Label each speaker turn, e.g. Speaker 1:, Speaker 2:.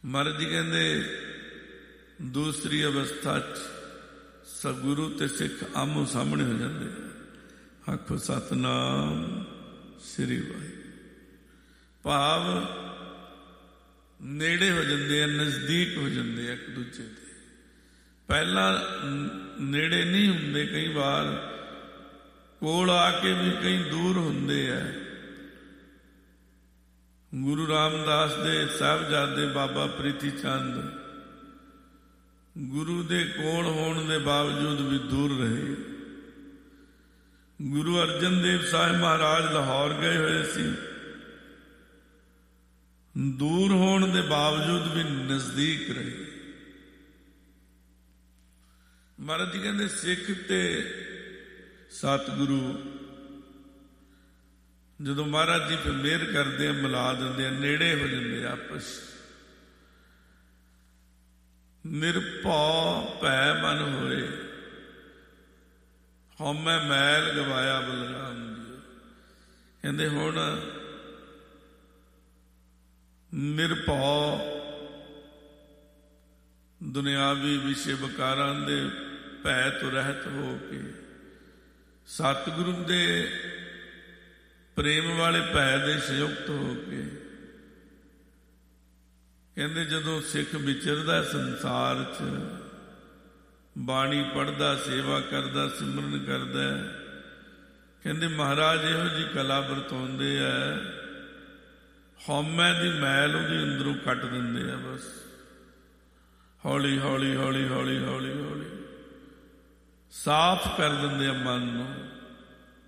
Speaker 1: ਮਹਾਰਾਜ ਜੀ ਕਹਿੰਦੇ ਦੂਸਰੀ ਅਵਸਥਾ 'ਚ ਸਤਿਗੁਰੂ ਤੇ ਸਿੱਖ ਆਮੋ ਸਾਹਮਣੇ ਹੋ ਜਾਂਦੇ। ਆਖੋ ਸਤਿਨਾਮ ਸ੍ਰੀ ਵਾਹਿਗੁਰੂ। ਭਾਵ ਨੇੜੇ ਹੋ ਜਾਂਦੇ ਆ, ਨਜ਼ਦੀਕ ਹੋ ਜਾਂਦੇ ਆ ਇੱਕ ਦੂਜੇ ਦੇ। ਪਹਿਲਾਂ ਨੇੜੇ ਨਹੀਂ ਹੁੰਦੇ, ਕਈ ਵਾਰ ਕੋਲ ਆ ਕੇ ਵੀ ਕਈ ਦੂਰ ਹੁੰਦੇ ਆ। ਗੁਰੂ ਰਾਮਦਾਸ ਦੇ ਸਾਹਿਬਜ਼ਾਦੇ ਬਾਬਾ ਪ੍ਰੀਤੀ ਚੰਦ ਗੁਰੂ ਦੇ ਕੋਲ ਹੋਣ ਦੇ ਬਾਵਜੂਦ ਵੀ ਦੂਰ ਰਹੇ। ਗੁਰੂ ਅਰਜਨ ਦੇਵ ਸਾਹਿਬ ਮਹਾਰਾਜ ਲਾਹੌਰ ਗਏ ਹੋਏ ਸੀ, ਦੂਰ ਹੋਣ ਦੇ ਬਾਵਜੂਦ ਵੀ ਨਜ਼ਦੀਕ ਰਹੇ। ਮਹਾਰਾਜ ਜੀ ਕਹਿੰਦੇ ਸਿੱਖ ਤੇ ਸਤਿਗੁਰੂ ਜਦੋਂ ਮਹਾਰਾਜ ਜੀ ਫਿਰ ਮਿਹਰ ਕਰਦੇ ਆ, ਮਿਲਾ ਦਿੰਦੇ ਆ, ਨੇੜੇ ਹੋ ਜਾਂਦੇ ਆਪਸ। ਨਿਰਭਉ ਭੈ ਮਨ ਹੋਏ, ਹਉਮੈ ਮੈਲ ਗਵਾਇਆ ਬਲਰਾਮ ਜੀ। ਕਹਿੰਦੇ ਹੁਣ ਨਿਰਭਉ ਦੁਨਿਆਵੀ ਵਿਸ਼ੇ ਵਿਕਾਰਾਂ ਦੇ ਭੈ ਤੋਂ ਰਹਿਤ ਹੋ ਕੇ ਸਤਿਗੁਰੂ ਦੇ ਪ੍ਰੇਮ ਵਾਲੇ ਭੈ ਦੇ ਸੰਯੁਕਤ ਹੋ ਕੇ, ਕਹਿੰਦੇ ਜਦੋਂ ਸਿੱਖ ਵਿਚਰਦਾ ਸੰਸਾਰ 'ਚ, ਬਾਣੀ ਪੜ੍ਹਦਾ, ਸੇਵਾ ਕਰਦਾ, ਸਿਮਰਨ ਕਰਦਾ, ਕਹਿੰਦੇ ਮਹਾਰਾਜ ਇਹੋ ਜਿਹੀ ਕਲਾ ਵਰਤਾਉਂਦੇ ਆ, ਹਉਮੈ ਦੀ ਮੈਲ ਉਹਦੇ ਅੰਦਰੋਂ ਕੱਟ ਦਿੰਦੇ ਆ। ਬਸ ਹੌਲੀ ਹੌਲੀ ਹੌਲੀ ਹੌਲੀ ਹੌਲੀ ਹੌਲੀ ਸਾਫ਼ ਕਰ ਦਿੰਦੇ ਆ ਮਨ ਨੂੰ।